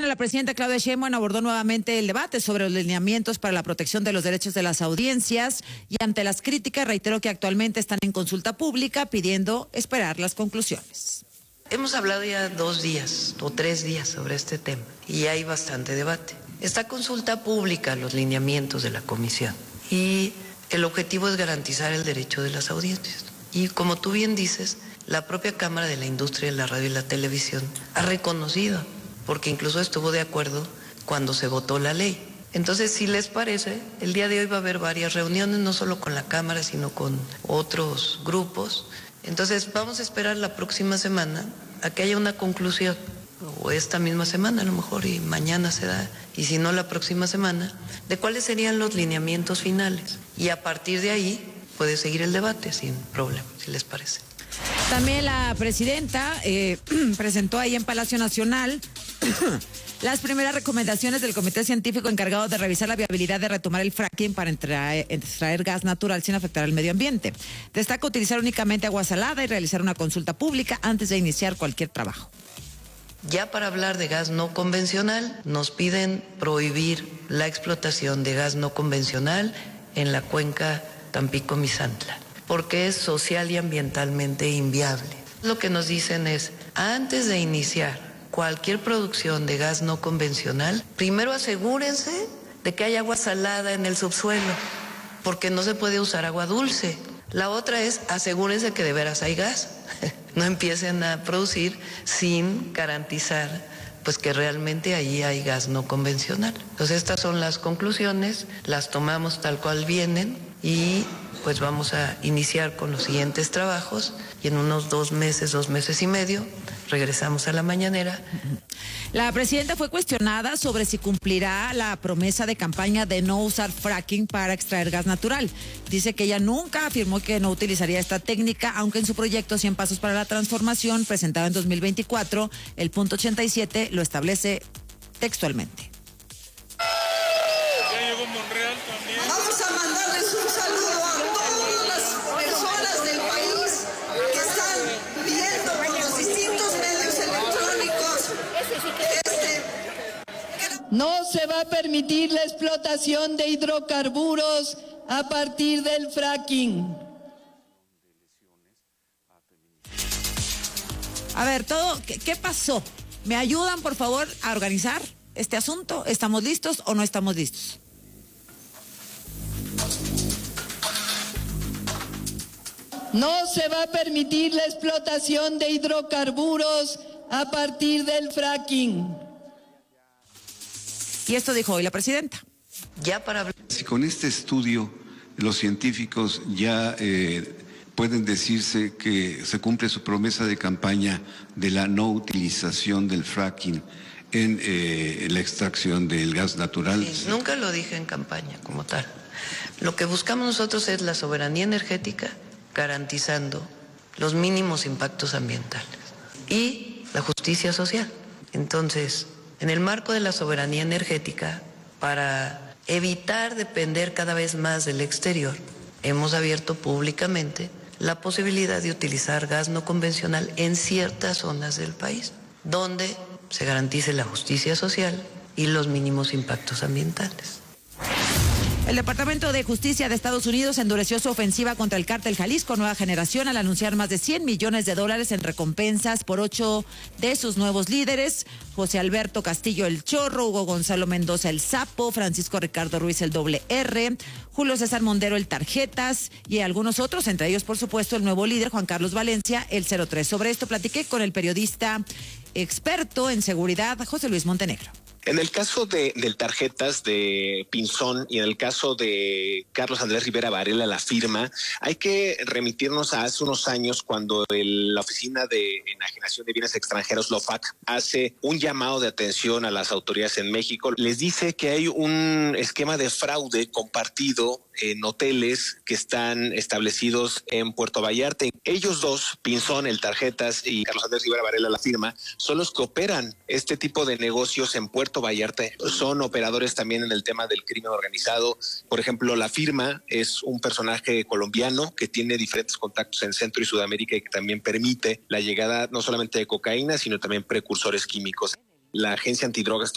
la presidenta Claudia Sheinbaum abordó nuevamente el debate sobre los lineamientos para la protección de los derechos de las audiencias y ante las críticas reiteró que actualmente están en consulta pública pidiendo esperar las conclusiones. Hemos hablado ya 2 días o 3 días sobre este tema y hay bastante debate. Está consulta pública los lineamientos de la comisión y el objetivo es garantizar el derecho de las audiencias. Y como tú bien dices, la propia Cámara de la Industria de la Radio y la Televisión ha reconocido, porque incluso estuvo de acuerdo cuando se votó la ley. Entonces, si les parece, el día de hoy va a haber varias reuniones, no solo con la Cámara, sino con otros grupos. Entonces, vamos a esperar la próxima semana a que haya una conclusión, o esta misma semana a lo mejor, y mañana se da, y si no la próxima semana, de cuáles serían los lineamientos finales. Y a partir de ahí puede seguir el debate sin problema, si les parece. También la presidenta presentó ahí en Palacio Nacional las primeras recomendaciones del comité científico encargado de revisar la viabilidad de retomar el fracking para extraer gas natural sin afectar al medio ambiente. Destaca utilizar únicamente agua salada y realizar una consulta pública antes de iniciar cualquier trabajo. Ya para hablar de gas no convencional, nos piden prohibir la explotación de gas no convencional en la cuenca Tampico-Misantla, porque es social y ambientalmente inviable. Lo que nos dicen es, antes de iniciar cualquier producción de gas no convencional, primero asegúrense de que hay agua salada en el subsuelo, porque no se puede usar agua dulce. La otra es, asegúrense que de veras hay gas. No empiecen a producir sin garantizar pues que realmente ahí hay gas no convencional. Entonces estas son las conclusiones, las tomamos tal cual vienen y pues vamos a iniciar con los siguientes trabajos y en unos 2 meses, 2 meses y medio, regresamos a la mañanera. La presidenta fue cuestionada sobre si cumplirá la promesa de campaña de no usar fracking para extraer gas natural. Dice que ella nunca afirmó que no utilizaría esta técnica, aunque en su proyecto 100 Pasos para la Transformación, presentado en 2024, el punto 87 lo establece textualmente. Ya llegó Monreal también. Vamos a mandarles un saludo a todas las personas del país que están viendo por los distintos medios electrónicos. No se va a permitir la explotación de hidrocarburos a partir del fracking. A ver, ¿qué pasó? ¿Me ayudan, por favor, a organizar este asunto? ¿Estamos listos o no estamos listos? No se va a permitir la explotación de hidrocarburos a partir del fracking. Y esto dijo hoy la presidenta. Ya para hablar. Si con este estudio los científicos ya pueden decirse que se cumple su promesa de campaña de la no utilización del fracking en la extracción del gas natural. Sí, nunca lo dije en campaña como tal. Lo que buscamos nosotros es la soberanía energética, garantizando los mínimos impactos ambientales y la justicia social. Entonces, en el marco de la soberanía energética, para evitar depender cada vez más del exterior, hemos abierto públicamente la posibilidad de utilizar gas no convencional en ciertas zonas del país, donde se garantice la justicia social y los mínimos impactos ambientales. El Departamento de Justicia de Estados Unidos endureció su ofensiva contra el cártel Jalisco Nueva Generación al anunciar más de $100 millones en recompensas por 8 de sus nuevos líderes: José Alberto Castillo el Chorro, Hugo Gonzalo Mendoza el Sapo, Francisco Ricardo Ruiz el Doble R, Julio César Mondero el Tarjetas y algunos otros, entre ellos, por supuesto, el nuevo líder Juan Carlos Valencia el 03. Sobre esto platiqué con el periodista experto en seguridad José Luis Montenegro. En el caso del Tarjetas de Pinzón y en el caso de Carlos Andrés Rivera Varela, la firma, hay que remitirnos a hace unos años cuando la Oficina de Enajenación de Bienes Extranjeros, LOFAC, hace un llamado de atención a las autoridades en México. Les dice que hay un esquema de fraude compartido en hoteles que están establecidos en Puerto Vallarta. Ellos dos, Pinzón, el Tarjetas, y Carlos Andrés Rivera Varela, la firma, son los que operan este tipo de negocios en Puerto Vallarta. Son operadores también en el tema del crimen organizado. Por ejemplo, la firma es un personaje colombiano que tiene diferentes contactos en Centro y Sudamérica y que también permite la llegada no solamente de cocaína, sino también precursores químicos. La agencia antidrogas está